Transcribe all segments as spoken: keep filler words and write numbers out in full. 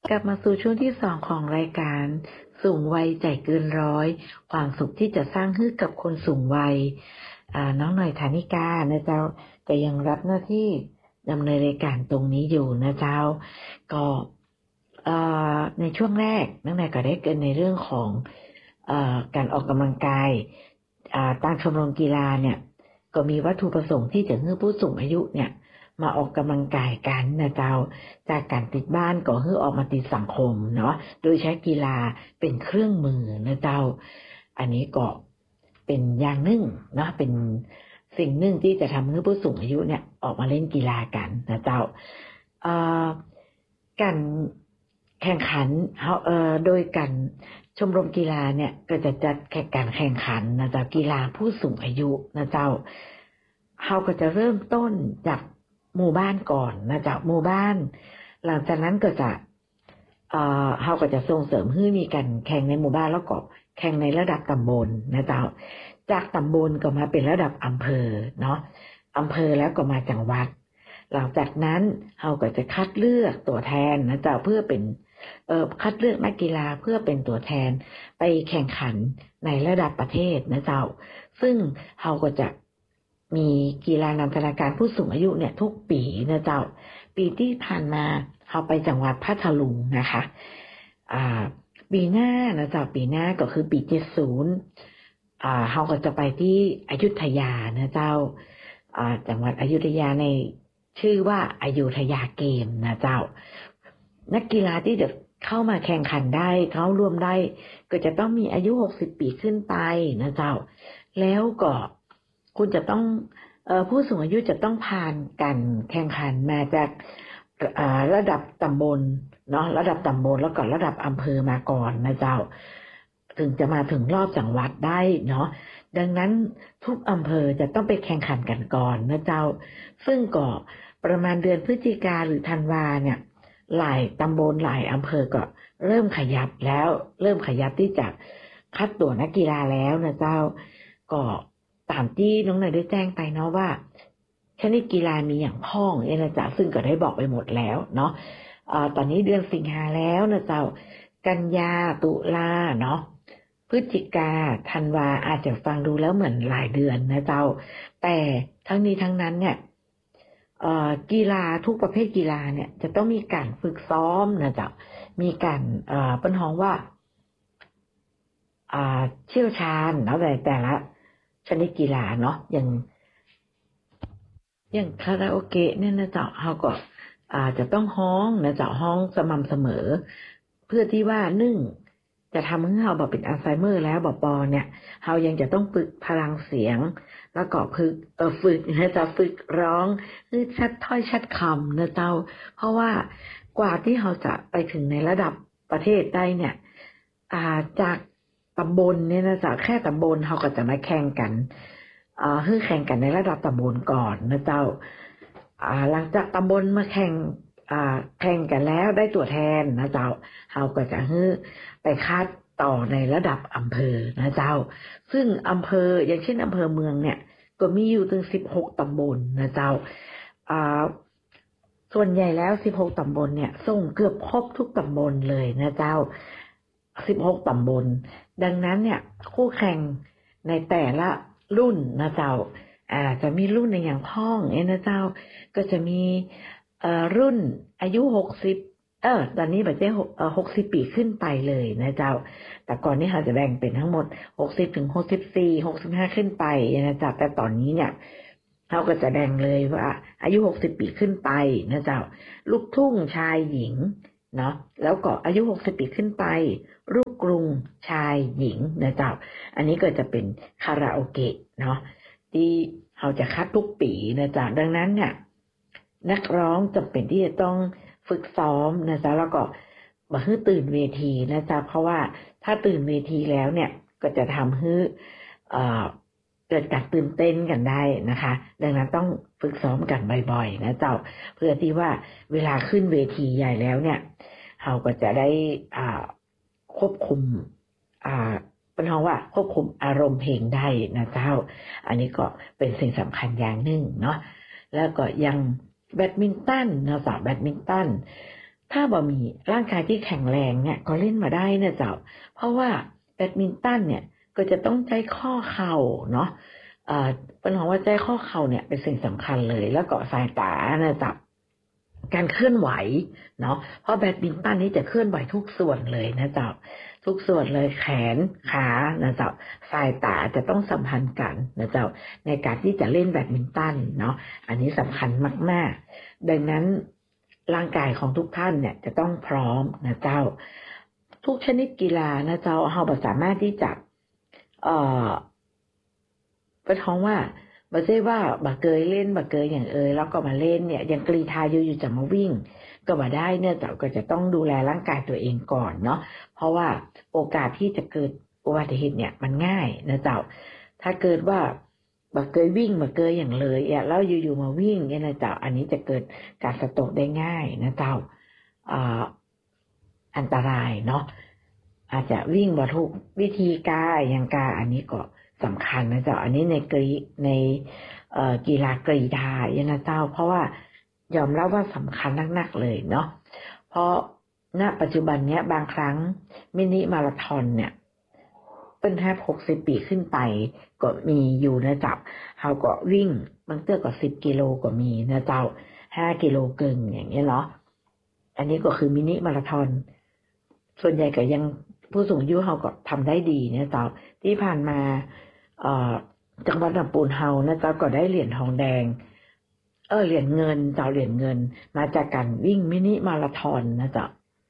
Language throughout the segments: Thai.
กลับมาสู่ช่วงที่สองของรายการสูงวัยใจเกินร้อยความสุขที่จะสร้างให้กับคนสูงวัยน้องหน่อยฐานิกานะเจ้าจะยังรับหน้าที่ดำเนินรายการตรงนี้อยู่นะเจ้าก็ในช่วงแรกน้องหน่อยก็ได้เกิดในเรื่องของการออกกำลังกายตามชมรมกีฬาเนี่ยก็มีวัตถุประสงค์ที่จะให้ผู้สูงอายุเนี่ยมาออกกำลังกายกันนะเจ้าจากการติดบ้านก็ให้ออกมาติดสังคมเนาะโดยใช้กีฬาเป็นเครื่องมือนะเจ้าอันนี้ก็เป็นอย่างหนึ่งเนาะเป็นสิ่งหนึ่งที่จะทำให้ผู้สูงอายุเนี่ยออกมาเล่นกีฬากันนะเจ้าการแข่งขันเอ่อโดยการชมรมกีฬาเนี่ยก็จะจัดการแข่งขันนะเจ้ากีฬาผู้สูงอายุนะเจ้าเขาก็จะเริ่มต้นจากหมู่บ้านก่อนนะเจ้าหมู่บ้านหลังจากนั้นก็จะเอ่อเขาก็จะส่งเสริมให้มีการแข่งในหมู่บ้านแล้วก็แข่งในระดับตำบลนะเจ้าจากตำบลก็มาเป็นระดับอำเภอเนาะอำเภอแล้วก็มาจังหวัดหลังจากนั้นเขาก็จะคัดเลือกตัวแทนนะเจ้าเพื่อเป็นเอ่อคัดเลือกนักกีฬาเพื่อเป็นตัวแทนไปแข่งขันในระดับประเทศนะเจ้าซึ่งเขาก็จะมีกีฬานันทนาการผู้สูงอายุเนี่ยทุกปีนะเจ้าปีที่ผ่านมาเขาไปจังหวัดพัทลุงนะคะอ่าปีหน้านะเจ้าปีหน้าก็คือปีเจ็ดสิบอ่าเขาก็จะไปที่อยุธยานะเจ้าอ่าจังหวัดอยุธยาในชื่อว่าอยุธยาเกมนะเจ้านักกีฬาที่จะเข้ามาแข่งขันได้เข้าร่วมได้ก็จะต้องมีอายุหกสิบปีขึ้นไปนะเจ้าแล้วก็คุณจะต้องเอ่อผู้สูงอายุจะต้องผ่านการแข่งขันมาจากอ่าระดับตำบลเนาะระดับตำบลแล้วก็ระดับอำเภอมาก่อนนะเจ้าถึงจะมาถึงรอบจังหวัดได้เนาะดังนั้นทุกอำเภอจะต้องไปแข่งขันกันก่อนนะเจ้าซึ่งก็ประมาณเดือนพฤศจิกาหรือธันวาเนี่ยหลายตำบลหลายอำเภอก็เริ่มขยับแล้วเริ่มขยับที่จะคัดตัวนักกีฬาแล้วนะเจ้าก็ตามที่น้องเนยได้แจ้งไปเนาะว่าชนิดกีฬามีอย่างพ้องเองนะจ๊ะซึ่งก็ได้บอกไปหมดแล้วเนาะอ่าตอนนี้เดือนสิงหาแล้วนะเจ้ากันยาตุลาเนาะพฤศจิกาธันวาอาจจะฟังดูแล้วเหมือนหลายเดือนนะเจ้าแต่ทั้งนี้ทั้งนั้นเนี่ยเอ่อกีฬาทุกประเภทกีฬาเนี่ยจะต้องมีการฝึกซ้อมนะเจ้ามีการเอ่อเป็นห้องว่าอ่าเชี่ยวชาญเนาะแต่แต่ละชนิดกีฬาเนาะอย่างอย่างคาราโอเกะเนี่ยนะเจ้าเขาก็อาจจะต้องฮ้องนะเจ้าฮ้องสม่ำเสมอเพื่อที่ว่าหนึ่งจะทำให้เราบอกเป็นอัลไซเมอร์แล้วบอกปอเนี่ยเรายังจะต้องฝึกพลังเสียงแล้วก็ฝึกเออฝึกนะจะฝึกร้องให้ชัดถ้อยชัดคำนะเจ้าเพราะว่ากว่าที่เราจะไปถึงในระดับประเทศได้เนี่ยอ่าจากตำบลเนี่ยนะจ๊ะแค่ตำบลเขาก็จะมาแข่งกันอ่าคือแข่งกันในระดับตำบลก่อนนะเจ้าอ่าหลังจากตำบลมาแข่งอ่าแข่งกันแล้วได้ตัวแทนนะเจ้าเขาก็จะคือไปคัดต่อในระดับอำเภอนะเจ้าซึ่งอำเภออย่างเช่นอำเภอเมืองเนี่ยก็มีอยู่ถึงสิบหกตำบลนะเจ้าอ่าส่วนใหญ่แล้วสิบหกตำบลเนี่ยส่งเกือบครบทุกตำบลเลยนะเจ้าสิบหกตำบลดังนั้นเนี่ยคู่แข่งในแต่ละรุ่นนะเจ้าอ่าจะมีรุ่นในอย่างพ้องเอ้นะเจ้าก็จะมีเอ่อรุ่นอายุหกสิบเออตอนนี้แบบเจ้เอ่อหกสิบปีขึ้นไปเลยนะเจ้าแต่ก่อนนี้เขาจะแบ่งเป็นทั้งหมดหกสิบถึงหกสิบสี่ หกสิบห้าขึ้นไปนะเจ้าแต่ตอนนี้เนี่ยเขาก็จะแบ่งเลยว่าอายุหกสิบปีขึ้นไปนะเจ้าลูกทุ่งชายหญิงเนาะแล้วก็อายุหกสิบปีขึ้นไปลูกกรุงชายหญิงนะเจ้าอันนี้ก็จะเป็นคาราโอเกะเนาะที่เขาจะคัดทุกปีนะเจ้าดังนั้นเนี่ยนักร้องจำเป็นที่จะต้องฝึกซ้อมนะจ๊ะแล้วก็มาให้ตื่นเวทีนะจ๊ะเพราะว่าถ้าตื่นเวทีแล้วเนี่ยก็จะทำให้เอ่อเกิดการตื่นเต้นกันได้นะคะดังนั้นต้องฝึกซ้อมกันบ่อยๆนะเจ้าเพื่อที่ว่าเวลาขึ้นเวทีใหญ่แล้วเนี่ยเราก็จะได้อ่าควบคุมอ่าเป็นห้องว่าควบคุมอารมณ์เพลงได้นะเจ้าอันนี้ก็เป็นสิ่งสำคัญอย่างหนึ่งเนาะแล้วก็ยังแบดมินตันนะจ๊ะแบดมินตันถ้าบ่มีร่างกายที่แข็งแรงเนี่ยก็เล่นมาได้นะเจ้าเพราะว่าแบดมินตันเนี่ยก็จะต้องใช้ข้อเข่าเนาะเอ่อเป็นของว่าใจข้อเข่าเนี่ยเป็นสิ่งสำคัญเลยแล้วก็สายตานะจ๊ะการเคลื่อนไหวเนาะเพราะแบดมินตันนี้จะเคลื่อนไหวทุกส่วนเลยนะจ๊ะทุกส่วนเลยแขนขานะจ๊ะสายตาจะต้องสัมพันธ์กันนะจ๊ะในการที่จะเล่นแบดมินตันเนาะอันนี้สำคัญมากๆดังนั้นร่างกายของทุกท่านเนี่ยจะต้องพร้อมนะเจ้าทุกชนิดกีฬานะเจ้าเราสามารถที่จะเอ่อเป็นท้องว่าบ่ใช่ว่าบ่เคยเล่นบ่เคยอย่างเอ่ยแล้วก็มาเล่นเนี่ยอย่างกรีฑาอยู่ๆจะมาวิ่งก็บ่ได้เนี่ยเจ้าก็จะต้องดูแลร่างกายตัวเองก่อนเนาะเพราะว่าโอกาสที่จะเกิดอุบัติเหตุเนี่ยมันง่ายนะเจ้าถ้าเกิดว่าบ่เคยวิ่งบ่เคยอย่างเลยอ่ะแล้วอยู่ๆมาวิ่งเนี่ยนะเจ้าอันนี้จะเกิดการสโตรกได้ง่ายนะเจ้าอ่าอันตรายเนาะอาจจะวิ่งบ่ถูกวิธีการอย่างกาอันนี้ก็สำคัญนะเจ้าอันนี้ในกรีในเอ่อกีฬากรีฑาเนี่ยนะเจ้าเพราะว่ายอมรับว่าสำคัญนักๆเลยเนาะเพราะณปัจจุบันเนี้ยบางครั้งมินิมาราธอนเนี่ยเป็นแทบหกสิบปีขึ้นไปก็มีอยู่นะเจ้าเฮาก็วิ่งบางเตื้อก็สิบกิโลก็มีนะเจ้าห้ากิโลเกินอย่างเงี้ยเนาะอันนี้ก็คือมินิมาราธอนส่วนใหญ่ก็ยังผู้สูงอายุเฮาก็ทำได้ดีนะเจ้าที่ผ่านมาเอ่อจังหวัดลำพูนเฮานะเจ้าก็ได้เหรียญทองแดงเออเหรียญเงินเจ้าเหรียญเงินมาจากการวิ่งมินิมาราธอนนะเจ้า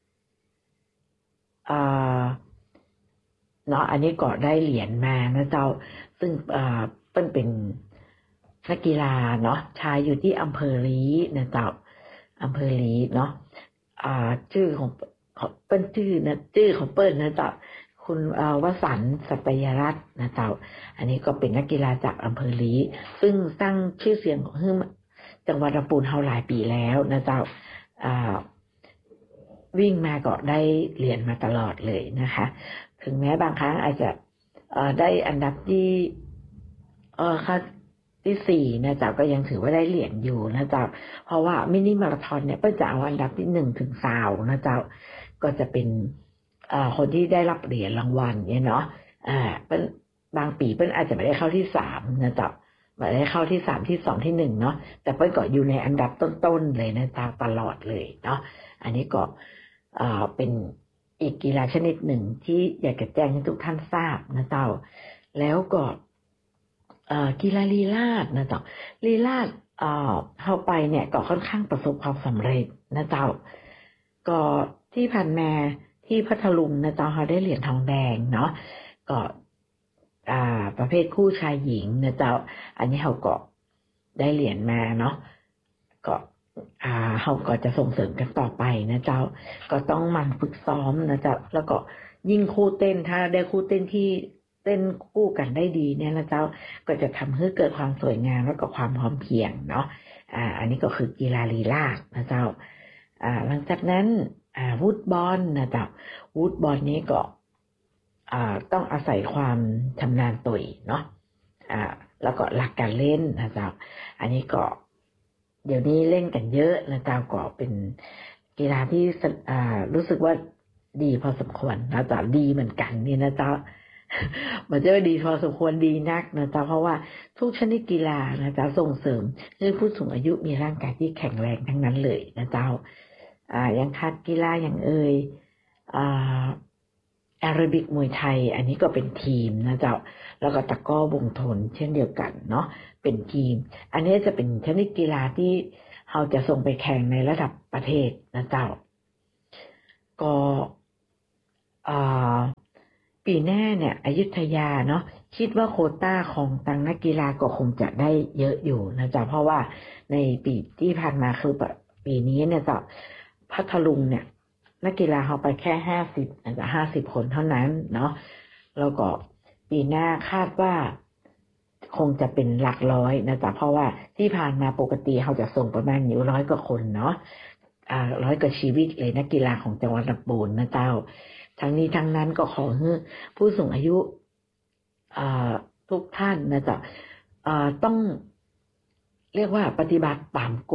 อ่าเนาะอันนี้ก็ได้เหรียญมานะเจ้าซึ่งอ่าเป็นเป็นนักกีฬาเนาะชายอยู่ที่อำเภอลีนะเจ้าอำเภอลีเนาะอ่าชื่อของของเปิ้นชื่อนะชื่อของเปิ้นนะเจ้าคุณวสันต์สัตยรัตน์นะเจ้าอันนี้ก็เป็นนักกีฬาจากอำเภอลีซึ่งสร้างชื่อเสียงของจังหวัดลำพูนเฮาหลายปีแล้วนะเจ้าอ่าวิ่งมาก็ได้เหรียญมาตลอดเลยนะคะถึงแม้บางครั้งอาจจะเอ่อได้อันดับที่เอ่อค่ะที่สี่นะเจ้าก็ยังถือว่าได้เหรียญอยู่นะเจ้าเพราะว่ามินิมาราธอนเนี่ยเปิ้ลจะเอาอันดับที่หนึ่งถึงสามนะเจ้าก็จะเป็นอ่าคนที่ได้รับเหรียญรางวัลเนี่ยเนาะอ่าเป็นบางปีเปิ้ลอาจจะไม่ได้เข้าที่สามนะเจ้าไม่ได้เข้าที่สามที่สองที่หนึ่งเนาะแต่เปิ้ลก็อยู่ในอันดับต้นๆเลยนะเจ้าตลอดเลยเนาะอันนี้ก็อ่าเป็นอีกกีฬาชนิดหนึ่งที่อยากจะแจ้งให้ทุกท่านทราบนะเจ้าแล้วก็กีฬาลีลาศนะเจ้าลีลาศเข้าไปเนี่ยก็ค่อนข้างประสบความสำเร็จนะเจ้าก็ที่ผ่านมาที่พัทลุงนะเจ้าเขาได้เหรียญทองแดงเนาะก็ประเภทคู่ชายหญิงนะเจ้าอันนี้เขาก็ได้เหรียญมาเนาะก็อ่าเขาก็จะส่งเสริมกันต่อไปนะเจ้าก็ต้องมันฝึกซ้อมนะเจ้าแล้วก็ยิ่งคู่เต้นถ้าได้คู่เต้นที่เต้นคู่กันได้ดีเนี่ยนะเจ้าก็จะทำให้เกิดความสวยงามแล้วก็ความพร้อมเพรียงเนาะอ่าอันนี้ก็คือกีฬาลีลาศนะเจ้าอ่าหลังจากนั้นอ่าวูดบอลนะเจ้าวูดบอลนี้ก็อ่าต้องอาศัยความชำนาญตัวเนาะอ่าแล้วก็หลักการเล่นนะเจ้าอันนี้ก็เดี๋ยวนี้เล่นกันเยอะนะเจ้าก็เป็นกีฬาที่อ่ารู้สึกว่าดีพอสมควรนะเจ้าดีเหมือนกันนี่นะเจ้ามันจะดีพอสมควรดีนักนะเจ้าเพราะว่าทุกชนิดกีฬานะเจ้าส่งเสริมให้ผู้สูงอายุมีร่างกายที่แข็งแรงทั้งนั้นเลยนะเจ้าอ่ายังคัดกีฬาอย่างเอ่ยอ่าแอโรบิกมวยไทยอันนี้ก็เป็นทีมนะเจ้าแล้วก็ตะกร้อวงทนเช่นเดียวกันเนาะเป็นทีมอันนี้จะเป็นชนิดกีฬาที่เราจะส่งไปแข่งในระดับประเทศนะเจ้าก็อ่าปีหน้าเนี่ยอยุธยาเนาะคิดว่าโควต้าของทางนักกีฬาก็คงจะได้เยอะอยู่นะจ๊ะเพราะว่าในปีที่ผ่านมาคือปีนี้เนี่ยจ๊ะพัทลุงเนี่ยนักกีฬาเขาไปแค่ห้าสิบนะจ๊ะห้าสิบคนเท่านั้นเนาะแล้วก็ปีหน้าคาดว่าคงจะเป็นหลักร้อยนะจ๊ะเพราะว่าที่ผ่านมาปกติเขาจะส่งประมาณอยู่ร้อยกว่าคนเนาะอ่าร้อยกว่าชีวิตเลยนักกีฬาของจังหวัดลำพูนนะเจ้าทั้งนี้ทั้งนั้นก็ขอให้ผู้สูงอายุทุกท่านนะจ๊ะต้องเรียกว่าปฏิบัติตามกฎ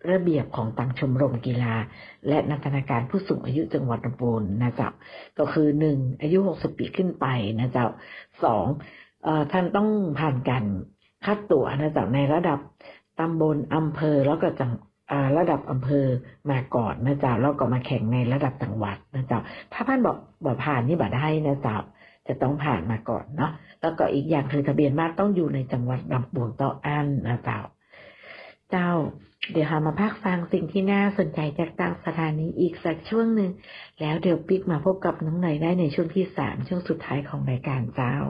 ระเบียบของตังชมรมกีฬาและนันทนาการผู้สูงอายุจังหวัดลำพูนนะเจ้าก็คือหนึ่งอายุหกสิบปีขึ้นไปนะเจ้าสองเอ่อท่านต้องผ่านการคัดตัวนะเจ้าในระดับตำบลอำเภอแล้วก็จังระดับอำเภอมาก่อนนะเจ้าแล้วก็มาแข่งในระดับจังหวัดนะเจ้าถ้าท่านบอกบ่ผ่านนี่บ่ได้นะเจ้าจะต้องผ่านมาก่อนเนาะแล้วก็อีกอย่างคือทะเบียนบ้านต้องอยู่ในจังหวัดลำพูนต่ออันนะเจ้าเจ้าเดี๋ยวหามาพักฟังสิ่งที่น่าสนใจจากต่างสถานีอีกสักช่วงหนึ่งแล้วเดี๋ยวปิ๊กมาพบกับน้องหน่อยได้ในช่วงที่สามช่วงสุดท้ายของรายการเจ้า